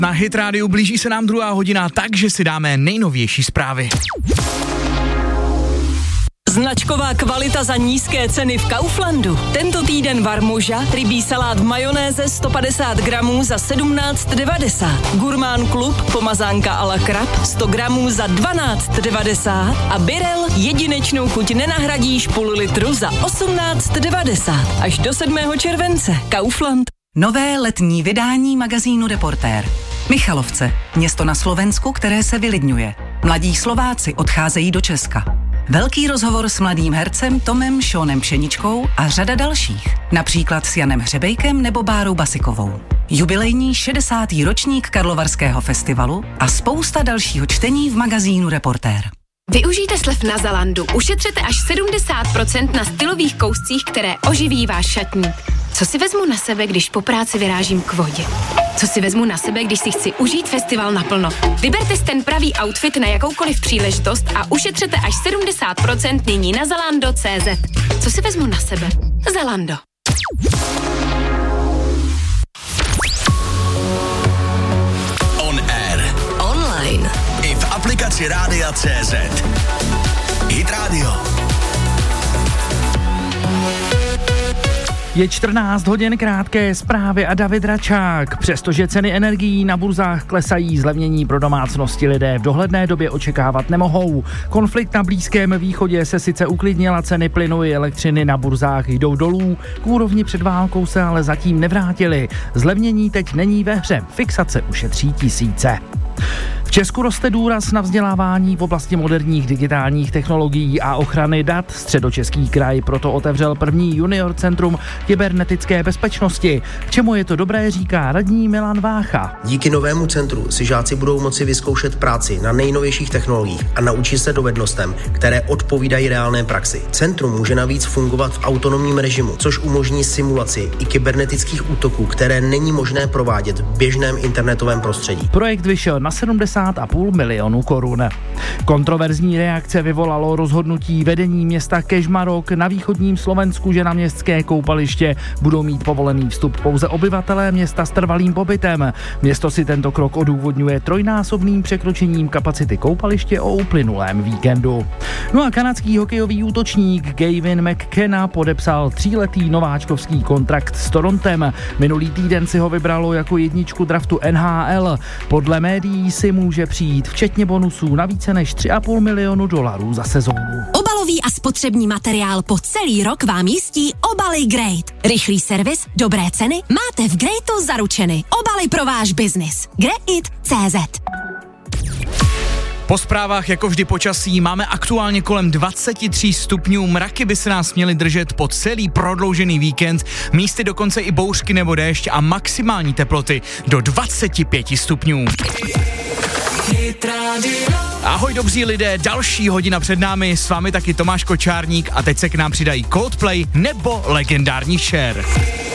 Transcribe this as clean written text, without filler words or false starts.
Na Hit Radio blíží se nám 2. hodina, takže si dáme nejnovější zprávy. Značková kvalita za nízké ceny v Kauflandu. Tento týden Varmoža, rybí salát v majonéze 150 gramů za 17,90. Gurmán Klub, pomazánka a la krab 100 gramů za 12,90. A Birel, jedinečnou chuť nenahradíš půl litru za 18,90. Až do 7. července. Kaufland. Nové letní vydání magazínu Reportér. Michalovce, město na Slovensku, které se vylidňuje. Mladí Slováci odcházejí do Česka. Velký rozhovor s mladým hercem Tomem Šónem Pšeničkou a řada dalších. Například s Janem Hřebejkem nebo Bárou Basikovou. Jubilejní 60. ročník Karlovarského festivalu a spousta dalšího čtení v magazínu Reportér. Využijte slev na Zalandu. Ušetřete až 70% na stylových kouscích, které oživí váš šatník. Co si vezmu na sebe, když po práci vyrážím k vodě? Co si vezmu na sebe, když si chci užít festival naplno? Vyberte si ten pravý outfit na jakoukoliv příležitost a ušetřete až 70% nyní na Zalando.cz. Co si vezmu na sebe? Zalando. On air. Online. I v aplikaci Rádia.cz. Hit Radio. Je 14 hodin, krátké zprávy a David Račák. Přestože ceny energií na burzách klesají, zlevnění pro domácnosti lidé v dohledné době očekávat nemohou. Konflikt na Blízkém východě se sice uklidnil a ceny plynu i elektřiny na burzách jdou dolů. K úrovni před válkou se ale zatím nevrátily. Zlevnění teď není ve hře, fixace ušetří tisíce. V Česku roste důraz na vzdělávání v oblasti moderních digitálních technologií a ochrany dat. Středočeský kraj proto otevřel první junior centrum kybernetické bezpečnosti. K čemu je to dobré, říká radní Milan Vácha. Díky novému centru si žáci budou moci vyzkoušet práci na nejnovějších technologiích a naučit se dovednostem, které odpovídají reálné praxi. Centrum může navíc fungovat v autonomním režimu, což umožní simulaci i kybernetických útoků, které není možné provádět v běžném internetovém prostředí. Projekt vyšel na 70,5 milionu korun. Kontroverzní reakce vyvolalo rozhodnutí vedení města Kežmarok na východním Slovensku, že na městské koupaliště budou mít povolený vstup pouze obyvatelé města s trvalým pobytem. Město si tento krok odůvodňuje trojnásobným překročením kapacity koupaliště o uplynulém víkendu. No a kanadský hokejový útočník Gavin McKenna podepsal 3letý nováčkovský kontrakt s Torontem. Minulý týden si ho vybralo jako jedničku draftu NHL. Podle médií si může přijít včetně bonusů na více než 3,5 milionu dolarů za sezónu. Obalový a spotřební materiál po celý rok vám jistí obaly Great. Rychlý servis, dobré ceny, máte v Greatu zaručeny. Obaly pro váš biznis. Greit.cz. Po zprávách jako vždy počasí máme aktuálně kolem 23 stupňů, mraky by se nás měly držet po celý prodloužený víkend, místy dokonce i bouřky nebo déšť a maximální teploty do 25 stupňů. Ahoj dobří lidé, další hodina před námi, s vámi taky Tomáš Kočárník a teď se k nám přidají Coldplay nebo legendární Cher.